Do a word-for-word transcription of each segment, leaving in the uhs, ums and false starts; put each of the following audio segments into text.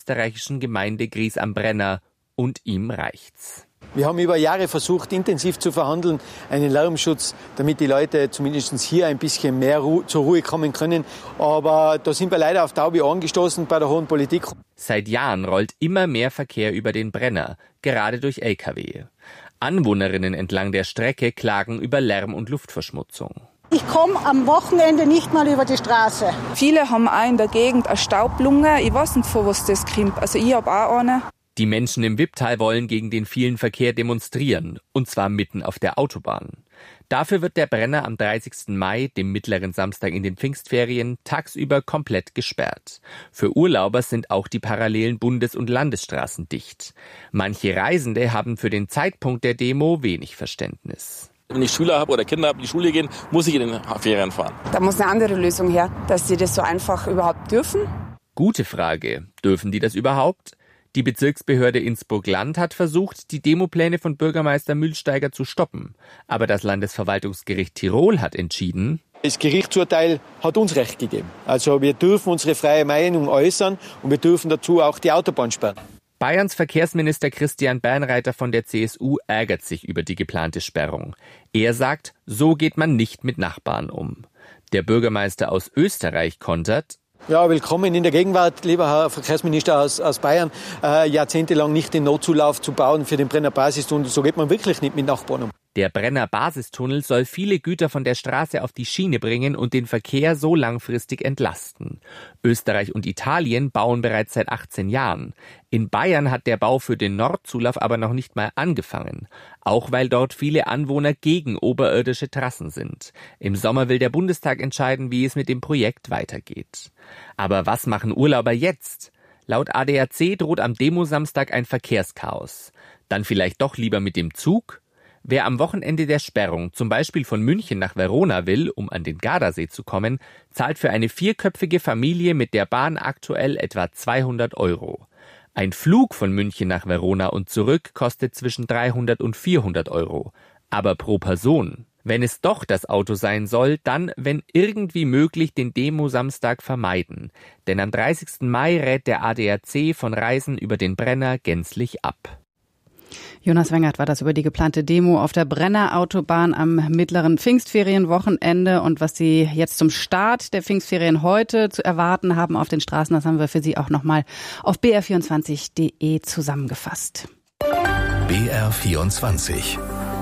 österreichischen Gemeinde Gries am Brenner. Und ihm reicht's. Wir haben über Jahre versucht, intensiv zu verhandeln, einen Lärmschutz, damit die Leute zumindest hier ein bisschen mehr Ru- zur Ruhe kommen können. Aber da sind wir leider auf taube Ohren gestoßen bei der hohen Politik. Seit Jahren rollt immer mehr Verkehr über den Brenner, gerade durch L K W. Anwohnerinnen entlang der Strecke klagen über Lärm- und Luftverschmutzung. Ich komme am Wochenende nicht mal über die Straße. Viele haben auch in der Gegend eine Staublunge. Ich weiß nicht, von was das kommt. Also ich habe auch eine. Die Menschen im Wipptal wollen gegen den vielen Verkehr demonstrieren, und zwar mitten auf der Autobahn. Dafür wird der Brenner am dreißigsten Mai, dem mittleren Samstag in den Pfingstferien, tagsüber komplett gesperrt. Für Urlauber sind auch die parallelen Bundes- und Landesstraßen dicht. Manche Reisende haben für den Zeitpunkt der Demo wenig Verständnis. Wenn ich Schüler habe oder Kinder habe, die in die Schule gehen, muss ich in den Ferien fahren. Da muss eine andere Lösung her, dass sie das so einfach überhaupt dürfen. Gute Frage. Dürfen die das überhaupt? Die Bezirksbehörde Innsbruck-Land hat versucht, die Demopläne von Bürgermeister Mühlsteiger zu stoppen. Aber das Landesverwaltungsgericht Tirol hat entschieden: Das Gerichtsurteil hat uns Recht gegeben. Also wir dürfen unsere freie Meinung äußern und wir dürfen dazu auch die Autobahn sperren. Bayerns Verkehrsminister Christian Bernreiter von der C S U ärgert sich über die geplante Sperrung. Er sagt, so geht man nicht mit Nachbarn um. Der Bürgermeister aus Österreich kontert: Ja, willkommen in der Gegenwart, lieber Herr Verkehrsminister aus, aus Bayern. Äh, jahrzehntelang nicht den Notzulauf zu bauen für den Brenner Basistunnel. So geht man wirklich nicht mit Nachbarn um. Der Brenner Basistunnel soll viele Güter von der Straße auf die Schiene bringen und den Verkehr so langfristig entlasten. Österreich und Italien bauen bereits seit achtzehn Jahren. In Bayern hat der Bau für den Nordzulauf aber noch nicht mal angefangen. Auch weil dort viele Anwohner gegen oberirdische Trassen sind. Im Sommer will der Bundestag entscheiden, wie es mit dem Projekt weitergeht. Aber was machen Urlauber jetzt? Laut A D A C droht am Demosamstag ein Verkehrschaos. Dann vielleicht doch lieber mit dem Zug? Wer am Wochenende der Sperrung zum Beispiel von München nach Verona will, um an den Gardasee zu kommen, zahlt für eine vierköpfige Familie mit der Bahn aktuell etwa zweihundert Euro. Ein Flug von München nach Verona und zurück kostet zwischen dreihundert und vierhundert Euro. Aber pro Person. Wenn es doch das Auto sein soll, dann, wenn irgendwie möglich, den Demo-Samstag vermeiden. Denn am dreißigsten Mai rät der A D A C von Reisen über den Brenner gänzlich ab. Jonas Wengert war das über die geplante Demo auf der Brenner-Autobahn am mittleren Pfingstferienwochenende. Und was Sie jetzt zum Start der Pfingstferien heute zu erwarten haben auf den Straßen, das haben wir für Sie auch nochmal auf b r vierundzwanzig punkt d e zusammengefasst. B R vierundzwanzig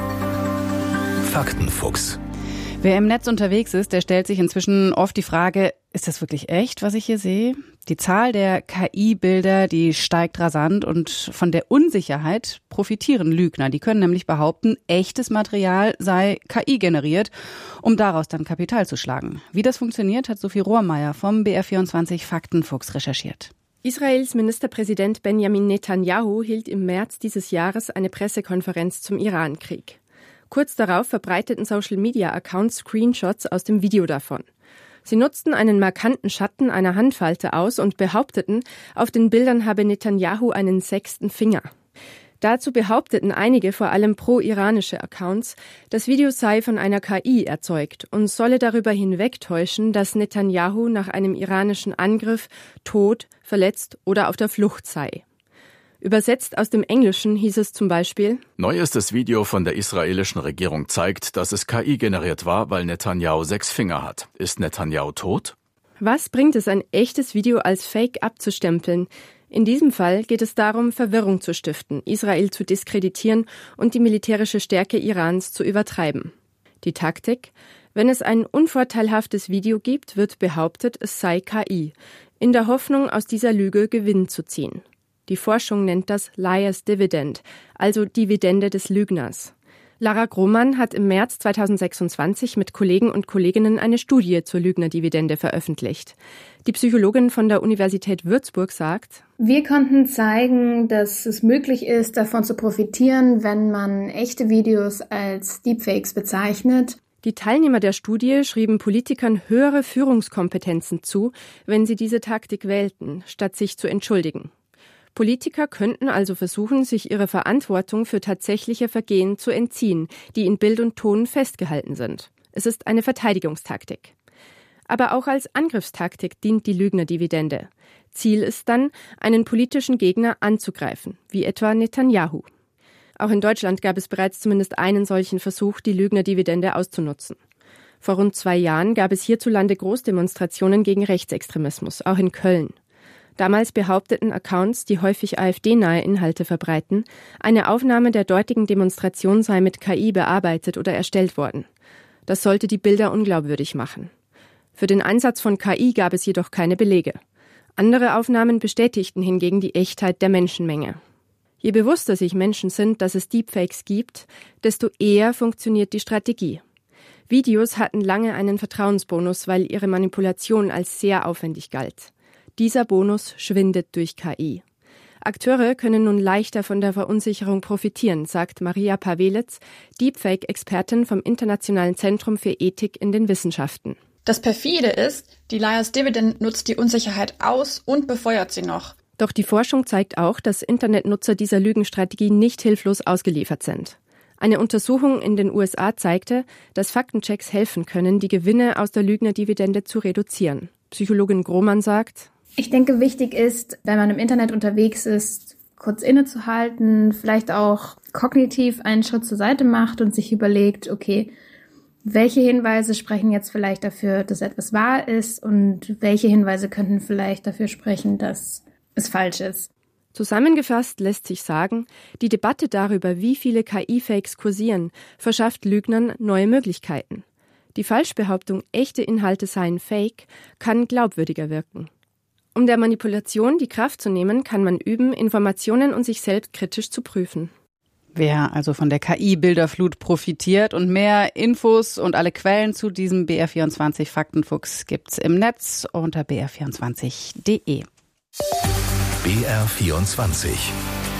Faktenfuchs. Wer im Netz unterwegs ist, der stellt sich inzwischen oft die Frage, ist das wirklich echt, was ich hier sehe? Die Zahl der K I-Bilder, die steigt rasant und von der Unsicherheit profitieren Lügner. Die können nämlich behaupten, echtes Material sei K I generiert, um daraus dann Kapital zu schlagen. Wie das funktioniert, hat Sophie Rohrmeier vom B R vierundzwanzig Faktenfuchs recherchiert. Israels Ministerpräsident Benjamin Netanyahu hielt im März dieses Jahres eine Pressekonferenz zum Irankrieg. Kurz darauf verbreiteten Social-Media-Accounts Screenshots aus dem Video davon. Sie nutzten einen markanten Schatten einer Handfalte aus und behaupteten, auf den Bildern habe Netanyahu einen sechsten Finger. Dazu behaupteten einige, vor allem pro-iranische Accounts, das Video sei von einer K I erzeugt und solle darüber hinwegtäuschen, dass Netanyahu nach einem iranischen Angriff tot, verletzt oder auf der Flucht sei. Übersetzt aus dem Englischen hieß es zum Beispiel: Neuestes Video von der israelischen Regierung zeigt, dass es K I generiert war, weil Netanyahu sechs Finger hat. Ist Netanyahu tot? Was bringt es, ein echtes Video als Fake abzustempeln? In diesem Fall geht es darum, Verwirrung zu stiften, Israel zu diskreditieren und die militärische Stärke Irans zu übertreiben. Die Taktik? Wenn es ein unvorteilhaftes Video gibt, wird behauptet, es sei K I, in der Hoffnung, aus dieser Lüge Gewinn zu ziehen. Die Forschung nennt das Liar's Dividend, also Dividende des Lügners. Lara Grohmann hat im März zweitausendsechsundzwanzig mit Kollegen und Kolleginnen eine Studie zur Lügnerdividende veröffentlicht. Die Psychologin von der Universität Würzburg sagt: Wir konnten zeigen, dass es möglich ist, davon zu profitieren, wenn man echte Videos als Deepfakes bezeichnet. Die Teilnehmer der Studie schrieben Politikern höhere Führungskompetenzen zu, wenn sie diese Taktik wählten, statt sich zu entschuldigen. Politiker könnten also versuchen, sich ihrer Verantwortung für tatsächliche Vergehen zu entziehen, die in Bild und Ton festgehalten sind. Es ist eine Verteidigungstaktik. Aber auch als Angriffstaktik dient die Lügnerdividende. Ziel ist dann, einen politischen Gegner anzugreifen, wie etwa Netanyahu. Auch in Deutschland gab es bereits zumindest einen solchen Versuch, die Lügnerdividende auszunutzen. Vor rund zwei Jahren gab es hierzulande Großdemonstrationen gegen Rechtsextremismus, auch in Köln. Damals behaupteten Accounts, die häufig AfD-nahe Inhalte verbreiten, eine Aufnahme der dortigen Demonstration sei mit K I bearbeitet oder erstellt worden. Das sollte die Bilder unglaubwürdig machen. Für den Einsatz von K I gab es jedoch keine Belege. Andere Aufnahmen bestätigten hingegen die Echtheit der Menschenmenge. Je bewusster sich Menschen sind, dass es Deepfakes gibt, desto eher funktioniert die Strategie. Videos hatten lange einen Vertrauensbonus, weil ihre Manipulation als sehr aufwendig galt. Dieser Bonus schwindet durch K I. Akteure können nun leichter von der Verunsicherung profitieren, sagt Maria Pavelitz, Deepfake-Expertin vom Internationalen Zentrum für Ethik in den Wissenschaften. Das perfide ist, die Liars Dividend nutzt die Unsicherheit aus und befeuert sie noch. Doch die Forschung zeigt auch, dass Internetnutzer dieser Lügenstrategie nicht hilflos ausgeliefert sind. Eine Untersuchung in den U S A zeigte, dass Faktenchecks helfen können, die Gewinne aus der Lügnerdividende zu reduzieren. Psychologin Grohmann sagt: Ich denke, wichtig ist, wenn man im Internet unterwegs ist, kurz innezuhalten, vielleicht auch kognitiv einen Schritt zur Seite macht und sich überlegt, okay, welche Hinweise sprechen jetzt vielleicht dafür, dass etwas wahr ist und welche Hinweise könnten vielleicht dafür sprechen, dass es falsch ist. Zusammengefasst lässt sich sagen, die Debatte darüber, wie viele K I-Fakes kursieren, verschafft Lügnern neue Möglichkeiten. Die Falschbehauptung, echte Inhalte seien Fake, kann glaubwürdiger wirken. Um der Manipulation die Kraft zu nehmen, kann man üben, Informationen und sich selbst kritisch zu prüfen. Wer also von der K I-Bilderflut profitiert und mehr Infos und alle Quellen zu diesem B R vierundzwanzig Faktenfuchs gibt's im Netz unter b r vierundzwanzig punkt d e. B R vierundzwanzig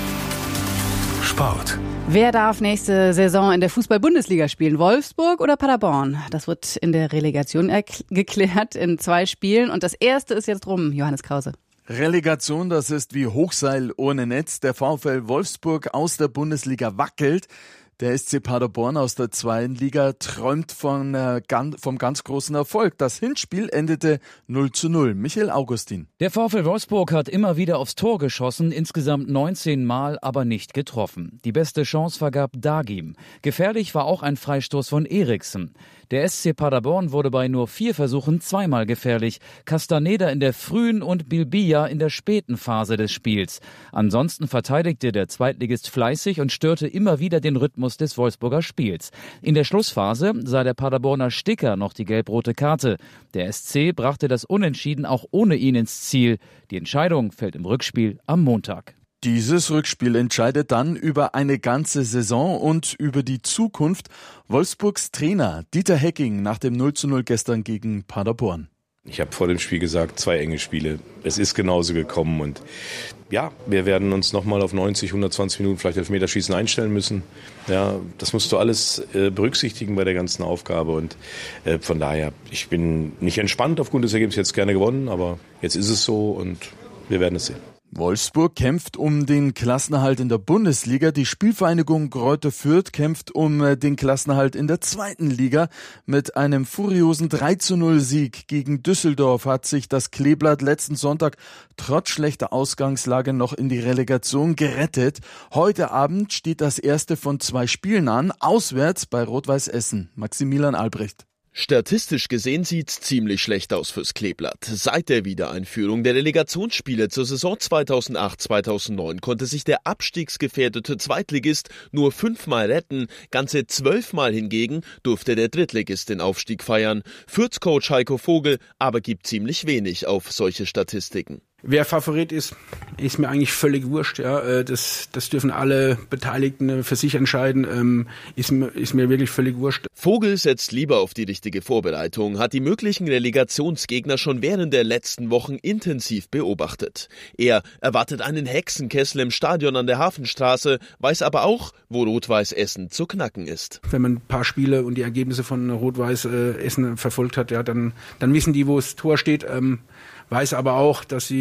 Sport. Wer darf nächste Saison in der Fußball-Bundesliga spielen? Wolfsburg oder Paderborn? Das wird in der Relegation erkl- geklärt in zwei Spielen. Und das erste ist jetzt rum, Johannes Krause. Relegation, das ist wie Hochseil ohne Netz. Der VfL Wolfsburg aus der Bundesliga wackelt. Der S C Paderborn aus der zweiten Liga träumt von, äh, ganz, vom ganz großen Erfolg. Das Hinspiel endete null zu null. Michael Augustin. Der VfL Wolfsburg hat immer wieder aufs Tor geschossen, insgesamt neunzehn Mal, aber nicht getroffen. Die beste Chance vergab Dagim. Gefährlich war auch ein Freistoß von Eriksen. Der S C Paderborn wurde bei nur vier Versuchen zweimal gefährlich. Castaneda in der frühen und Bilbia in der späten Phase des Spiels. Ansonsten verteidigte der Zweitligist fleißig und störte immer wieder den Rhythmus des Wolfsburger Spiels. In der Schlussphase sah der Paderborner Sticker noch die gelb-rote Karte. Der S C brachte das Unentschieden auch ohne ihn ins Ziel. Die Entscheidung fällt im Rückspiel am Montag. Dieses Rückspiel entscheidet dann über eine ganze Saison und über die Zukunft. Wolfsburgs Trainer Dieter Hecking nach dem null zu null gestern gegen Paderborn. Ich habe vor dem Spiel gesagt, zwei enge Spiele. Es ist genauso gekommen und ja, wir werden uns nochmal auf neunzig, hundertzwanzig Minuten vielleicht Elfmeterschießen einstellen müssen. Ja, das musst du alles äh, berücksichtigen bei der ganzen Aufgabe und äh, von daher, ich bin nicht entspannt aufgrund des Ergebnisses, jetzt gerne gewonnen, aber jetzt ist es so und wir werden es sehen. Wolfsburg kämpft um den Klassenerhalt in der Bundesliga. Die Spielvereinigung Greuther Fürth kämpft um den Klassenerhalt in der zweiten Liga. Mit einem furiosen drei zu null Sieg gegen Düsseldorf hat sich das Kleeblatt letzten Sonntag trotz schlechter Ausgangslage noch in die Relegation gerettet. Heute Abend steht das erste von zwei Spielen an, auswärts bei Rot-Weiß Essen. Maximilian Albrecht. Statistisch gesehen sieht's ziemlich schlecht aus fürs Kleeblatt. Seit der Wiedereinführung der Relegationsspiele zur Saison zweitausendacht zweitausendneun konnte sich der abstiegsgefährdete Zweitligist nur fünfmal retten. Ganze zwölfmal hingegen durfte der Drittligist den Aufstieg feiern. Fürth-Coach Heiko Vogel aber gibt ziemlich wenig auf solche Statistiken. Wer Favorit ist, ist mir eigentlich völlig wurscht. Ja, das, das dürfen alle Beteiligten für sich entscheiden. Ist mir, ist mir wirklich völlig wurscht. Vogel setzt lieber auf die richtige Vorbereitung, hat die möglichen Relegationsgegner schon während der letzten Wochen intensiv beobachtet. Er erwartet einen Hexenkessel im Stadion an der Hafenstraße, weiß aber auch, wo Rot-Weiß Essen zu knacken ist. Wenn man ein paar Spiele und die Ergebnisse von Rot-Weiß Essen verfolgt hat, ja, dann, dann wissen die, wo das Tor steht. Ähm, weiß aber auch, dass sie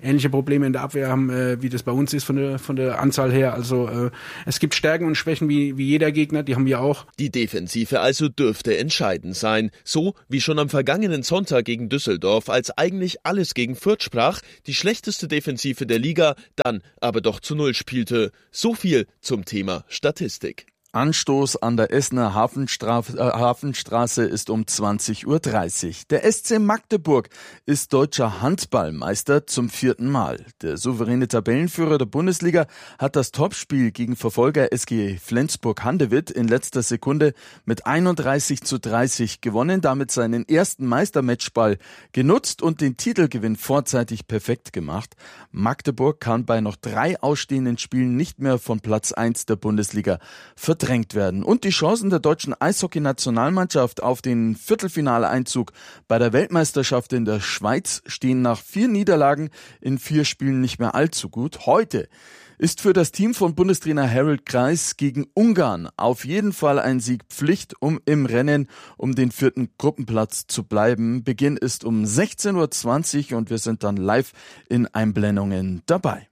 ähnliche Probleme in der Abwehr haben, äh, wie das bei uns ist von der, von der Anzahl her. Also äh, es gibt Stärken und Schwächen wie, wie jeder Gegner, die haben wir auch. Die Defensive also dürfte entscheidend sein. So wie schon am vergangenen Sonntag gegen Düsseldorf, als eigentlich alles gegen Fürth sprach, die schlechteste Defensive der Liga, dann aber doch zu Null spielte. So viel zum Thema Statistik. Anstoß an der Essener Hafenstraße, äh, Hafenstraße ist um zwanzig Uhr dreißig. Der S C Magdeburg ist deutscher Handballmeister zum vierten Mal. Der souveräne Tabellenführer der Bundesliga hat das Topspiel gegen Verfolger S G Flensburg-Handewitt in letzter Sekunde mit einunddreißig zu dreißig gewonnen, damit seinen ersten Meistermatchball genutzt und den Titelgewinn vorzeitig perfekt gemacht. Magdeburg kann bei noch drei ausstehenden Spielen nicht mehr von Platz eins der Bundesliga verdrängt werden. Und die Chancen der deutschen Eishockey-Nationalmannschaft auf den Viertelfinaleinzug bei der Weltmeisterschaft in der Schweiz stehen nach vier Niederlagen in vier Spielen nicht mehr allzu gut. Heute ist für das Team von Bundestrainer Harald Kreis gegen Ungarn auf jeden Fall ein Sieg Pflicht, um im Rennen um den vierten Gruppenplatz zu bleiben. Beginn ist um sechzehn Uhr zwanzig und wir sind dann live in Einblendungen dabei.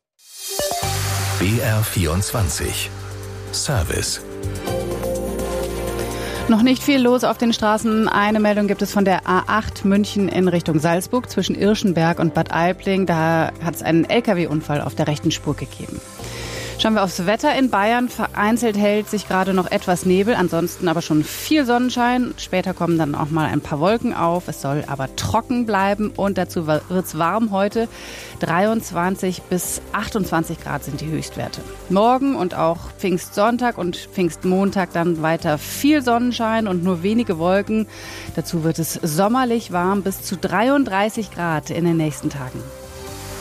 B R vierundzwanzig Service. Noch nicht viel los auf den Straßen. Eine Meldung gibt es von der A acht München in Richtung Salzburg zwischen Irschenberg und Bad Aibling. Da hat es einen L K W-Unfall auf der rechten Spur gegeben. Schauen wir aufs Wetter in Bayern. Vereinzelt hält sich gerade noch etwas Nebel, ansonsten aber schon viel Sonnenschein. Später kommen dann auch mal ein paar Wolken auf. Es soll aber trocken bleiben und dazu wird's warm heute. dreiundzwanzig bis achtundzwanzig Grad sind die Höchstwerte. Morgen und auch Pfingstsonntag und Pfingstmontag dann weiter viel Sonnenschein und nur wenige Wolken. Dazu wird es sommerlich warm bis zu dreiunddreißig Grad in den nächsten Tagen.